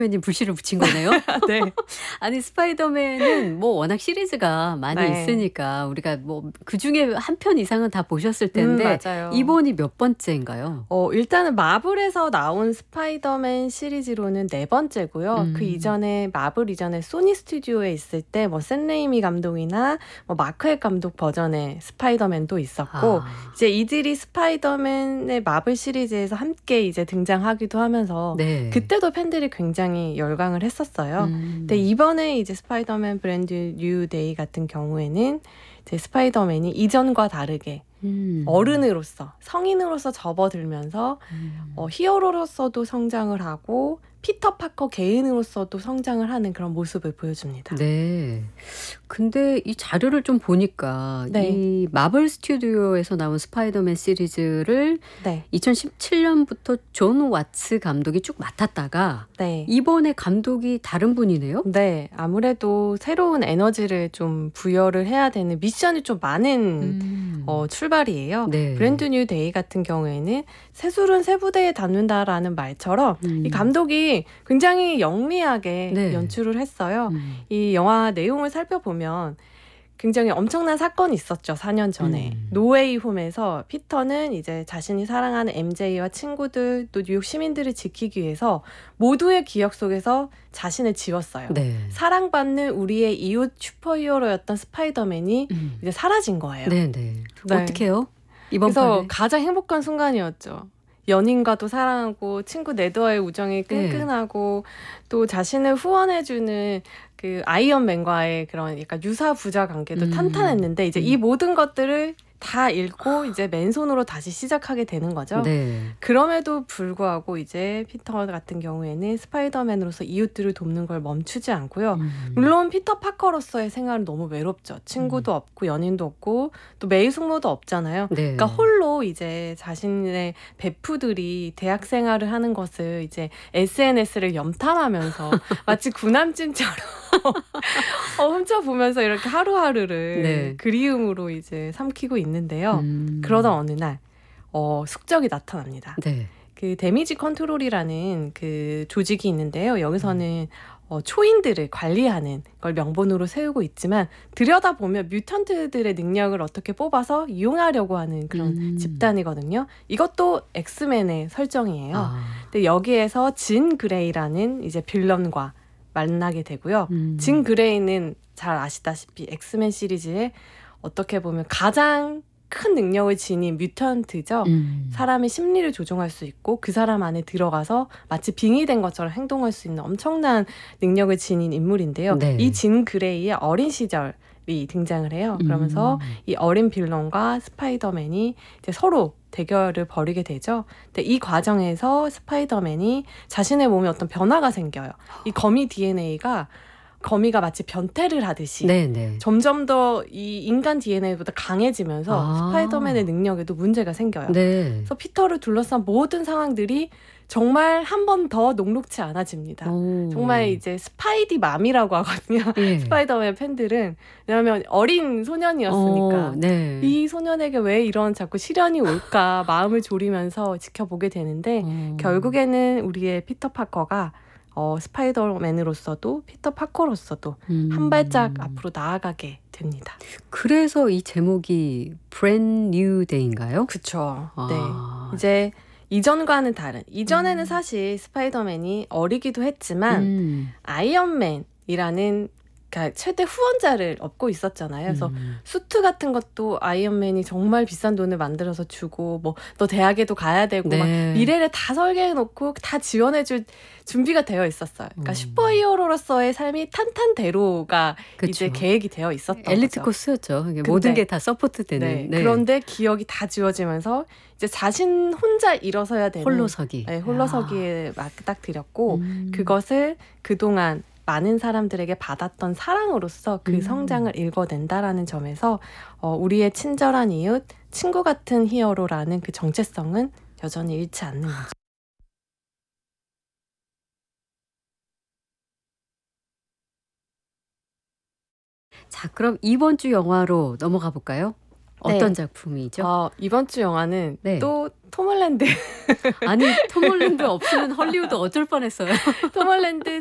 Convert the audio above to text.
스파이더맨이 불씨를 붙인 거네요. 네. 아니 스파이더맨은 뭐 워낙 시리즈가 많이 네. 있으니까 우리가 뭐 그중에 한 편 이상은 다 보셨을 텐데 맞아요. 이번이 몇 번째인가요? 일단은 마블에서 나온 스파이더맨 시리즈로는 네 번째고요. 그 이전에 마블 이전에 소니 스튜디오에 있을 때 뭐 샘 레이미 감독이나 뭐 마크 헥 감독 버전의 스파이더맨도 있었고 아. 이제 이들이 스파이더맨의 마블 시리즈에서 함께 이제 등장하기도 하면서 네. 그때도 팬들이 굉장히 열광을 했었어요. 근데 이번에 이제 스파이더맨 브랜드 뉴 데이 같은 경우에는 이제 스파이더맨이 이전과 다르게 어른으로서 성인으로서 접어들면서 히어로로서도 성장을 하고 피터 파커 개인으로서도 성장을 하는 그런 모습을 보여줍니다. 네. 근데 이 자료를 좀 보니까 네. 이 마블 스튜디오에서 나온 스파이더맨 시리즈를 네. 2017년부터 존 왓츠 감독이 쭉 맡았다가 네. 이번에 감독이 다른 분이네요? 네. 아무래도 새로운 에너지를 좀 부여를 해야 되는 미션이 좀 많은 출발이에요. 네. 브랜드 뉴 데이 같은 경우에는 새술은 새 부대에 담는다라는 말처럼 이 감독이 굉장히 영리하게 네. 연출을 했어요. 이 영화 내용을 살펴보면 굉장히 엄청난 사건이 있었죠. 4년 전에. 노웨이 홈에서 피터는 이제 자신이 사랑하는 MJ와 친구들 또 뉴욕 시민들을 지키기 위해서 모두의 기억 속에서 자신을 지웠어요. 네. 사랑받는 우리의 이웃 슈퍼히어로였던 스파이더맨이 이제 사라진 거예요. 네, 네. 네. 어떡해요? 이번 그래서 판에? 가장 행복한 순간이었죠. 연인과도 사랑하고 친구 네더와의 우정이 끈끈하고 또 자신을 후원해주는 그 아이언맨과의 그런 약간 유사 부자 관계도 탄탄했는데 이제 이 모든 것들을 다 잃고 이제 맨손으로 다시 시작하게 되는 거죠. 네. 그럼에도 불구하고 이제 피터 같은 경우에는 스파이더맨으로서 이웃들을 돕는 걸 멈추지 않고요. 물론 피터 파커로서의 생활은 너무 외롭죠. 친구도 없고 연인도 없고 또 매일 숙모도 없잖아요. 네. 그러니까 홀로 이제 자신의 베프들이 대학 생활을 하는 것을 이제 SNS를 염탐하면서 마치 구남친처럼 훔쳐보면서 이렇게 하루하루를 네. 그리움으로 이제 삼키고 있는데요. 그러던 어느 날 숙적이 나타납니다. 네. 그 데미지 컨트롤이라는 그 조직이 있는데요. 여기서는 초인들을 관리하는 걸 명분으로 세우고 있지만 들여다보면 뮤턴트들의 능력을 어떻게 뽑아서 이용하려고 하는 그런 집단이거든요. 이것도 엑스맨의 설정이에요. 아. 근데 여기에서 진 그레이라는 이제 빌런과 만나게 되고요. 진 그레이는 잘 아시다시피 엑스맨 시리즈에 어떻게 보면 가장 큰 능력을 지닌 뮤턴트죠. 사람의 심리를 조종할 수 있고 그 사람 안에 들어가서 마치 빙의된 것처럼 행동할 수 있는 엄청난 능력을 지닌 인물인데요. 네. 이 진 그레이의 어린 시절이 등장을 해요. 그러면서 이 어린 빌런과 스파이더맨이 이제 서로 대결을 벌이게 되죠. 근데 이 과정에서 스파이더맨이 자신의 몸에 어떤 변화가 생겨요. 이 거미 DNA가 거미가 마치 변태를 하듯이 네네. 점점 더 이 인간 DNA보다 강해지면서 스파이더맨의 능력에도 문제가 생겨요. 네. 그래서 피터를 둘러싼 모든 상황들이 정말 한 번 더 녹록치 않아집니다. 정말 이제 스파이디 맘이라고 하거든요. 예. 스파이더맨 팬들은. 왜냐하면 어린 소년이었으니까 네. 이 소년에게 왜 이런 자꾸 시련이 올까 마음을 졸이면서 지켜보게 되는데 결국에는 우리의 피터 파커가 스파이더맨으로서도 피터 파커로서도 한 발짝 앞으로 나아가게 됩니다. 그래서 이 제목이 Brand New Day인가요? 그쵸. 아. 네. 이제 이전과는 다른. 이전에는 사실 스파이더맨이 어리기도 했지만 아이언맨이라는 그러니까 최대 후원자를 얻고 있었잖아요. 그래서 수트 같은 것도 아이언맨이 정말 비싼 돈을 만들어서 주고 뭐 너 대학에도 가야 되고 네. 막 미래를 다 설계해놓고 다 지원해줄 준비가 되어 있었어요. 그러니까 슈퍼히어로로서의 삶이 탄탄대로가 그쵸. 이제 계획이 되어 있었던 엘리트 거죠. 코스였죠. 이게 모든 게 다 서포트되는. 네. 네. 그런데 기억이 다 지워지면서 이제 자신 혼자 일어서야 되는 홀로서기. 네, 홀로서기에 맞닥뜨렸고 그것을 그동안 많은 사람들에게 받았던 사랑으로서 그 성장을 읽어낸다라는 점에서 우리의 친절한 이웃, 친구 같은 히어로라는 그 정체성은 여전히 잃지 않는 거죠. 자, 그럼 이번 주 영화로 넘어가 볼까요? 어떤 네. 작품이죠? 이번 주 영화는 네. 또 톰 홀랜드 아니 톰 홀랜드 없으면 헐리우드 어쩔 뻔했어요. 톰 홀랜드